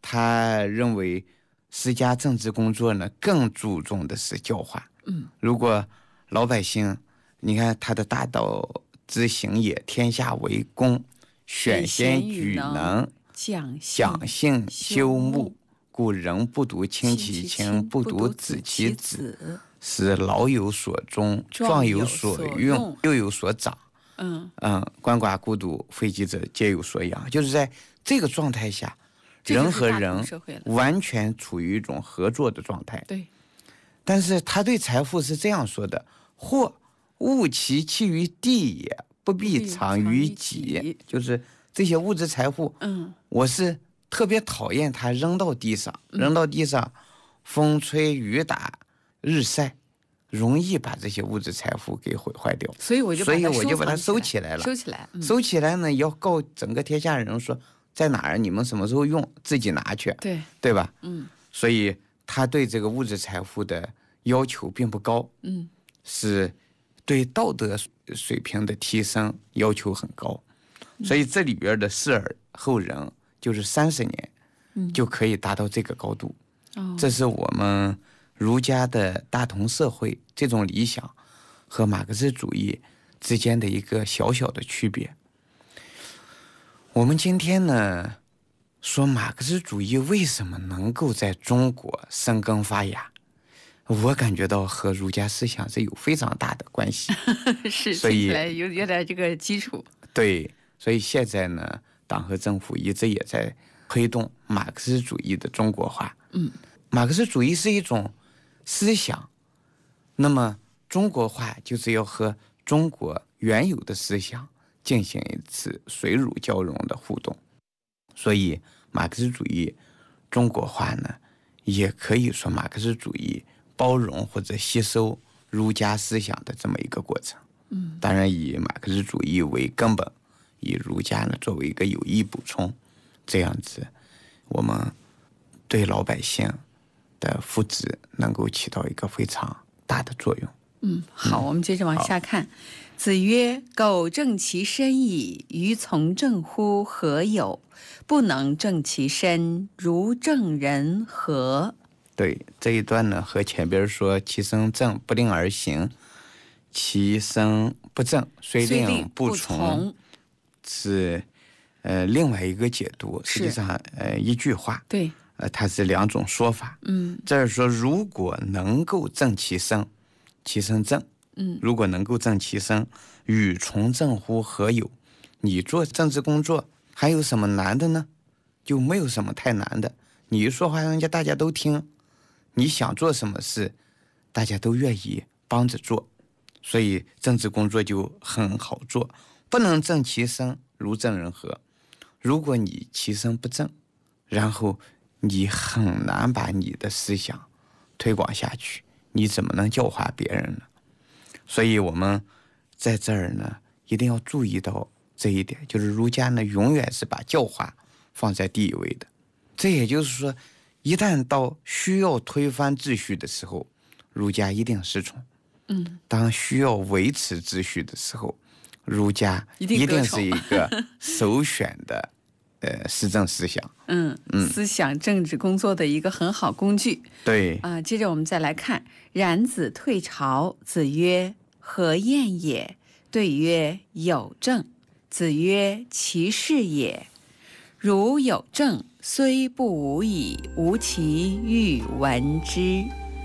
他认为私家政治工作呢更注重的是教化。如果老百姓，你看他的大道之行也，天下为公，选贤举能，讲信修睦，故人不独亲其亲，不独子其子，使老有所终，壮有所用，幼有所长。鳏寡孤独废疾者皆有所养。就是在这个状态下，人和人完全处于一种合作的状态。 对。 但是他对财富是这样说的：或物其弃于地也，不必藏于己。就是这些物质财富，我是特别讨厌它扔到地上，风吹雨打日晒，容易把这些物质财富给毁坏掉。 所以我就把它收起来了。 收起来呢，要告整个天下人说在哪儿，你们什么时候用自己拿去，对吧？所以他对这个物质财富的要求并不高，是对道德水平的提升要求很高。所以这里边的事而后人，就是30年就可以达到这个高度。这是我们儒家的大同社会这种理想和马克思主义之间的一个小小的区别。我们今天呢，说马克思主义为什么能够在中国生根发芽，我感觉到和儒家思想是有非常大的关系。 是，所以有点这个基础。 对，所以现在呢，党和政府一直也在推动马克思主义的中国化。马克思主义是一种思想，那么中国化就是要和中国原有的思想进行一次水乳交融的互动。所以马克思主义中国化呢，也可以说马克思主义包容或者吸收儒家思想的这么一个过程。当然以马克思主义为根本，以儒家呢作为一个有益补充，这样子我们对老百姓的福祉能够起到一个非常大的作用。 好，我们接着往下看。子曰：苟正其身矣，于从政乎？何有？不能正其身，如正人何？ 对，这一段呢和前边说其身正不令而行，其身不正虽令不从是另外一个解读。实际上一句话， 对， 它是2种说法。这是说如果能够正其身，其身正，如果能够正其身，与从政乎？何有？你做政治工作还有什么难的呢？就没有什么太难的。你一说话人家大家都听，你想做什么事大家都愿意帮着做，所以政治工作就很好做。不能正其身，如正人何？如果你其身不正，然后你很难把你的思想推广下去，你怎么能教化别人呢？所以我们在这儿呢一定要注意到这一点，就是儒家呢永远是把教化放在第一位的。这也就是说，一旦到需要推翻秩序的时候，儒家一定失宠。当需要维持秩序的时候，儒家一定是一个首选的施政思想。 思想政治工作的一个很好工具。 对接着我们再来看，冉子退朝，子曰：何晏也？对曰：有政。子曰：其事也。如有政，虽不无矣，吾其欲闻之。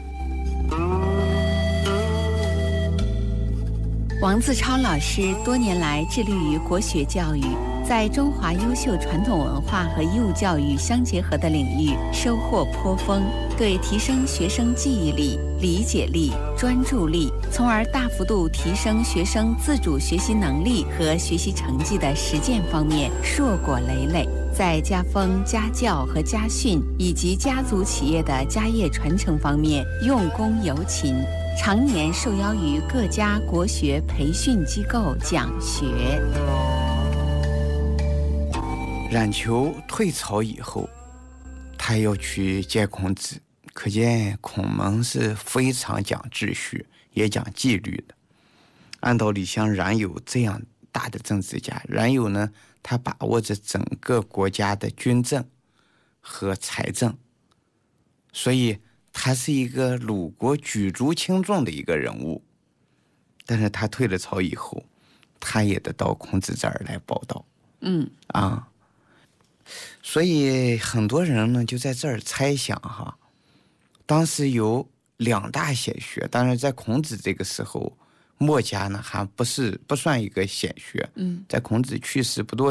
王自超老师多年来致力于国学教育，在中华优秀传统文化和义务教育相结合的领域收获颇丰，对提升学生记忆力、理解力、专注力，从而大幅度提升学生自主学习能力和学习成绩的实践方面硕果累累。在家风、家教和家训以及家族企业的家业传承方面用功尤勤，常年受邀于各家国学培训机构讲学。 冉求退朝以后，他要去见孔子，可见孔门是非常讲秩序也讲纪律的。按道理，像冉有这样大的政治家，冉有呢他把握着整个国家的军政和财政，所以他是一个鲁国举足轻重的一个人物。但是他退了朝以后，他也得到孔子这儿来报道。所以很多人呢就在这儿猜想哈，当时有2大显学，当然在孔子这个时候，墨家呢还不算一个显学。在孔子去世不多